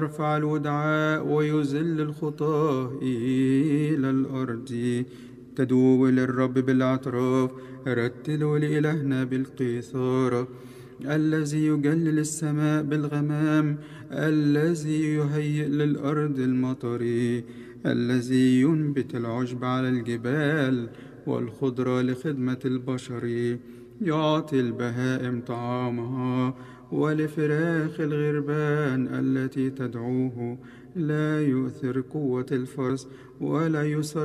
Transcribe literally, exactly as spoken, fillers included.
يرفع الودعاء ويذل الخطاة إلى الأرض. تدعو للرب بالأطراف، رتلوا لإلهنا بالقيثارة. الذي يجلل السماء بالغمام، الذي يهيئ للأرض المطر، الذي ينبت العشب على الجبال والخضرة لخدمة البشر. يعطي البهائم طعامها، ولفراخ الغربان التي تدعوه لا يؤثر قوة الفرس ولا يسر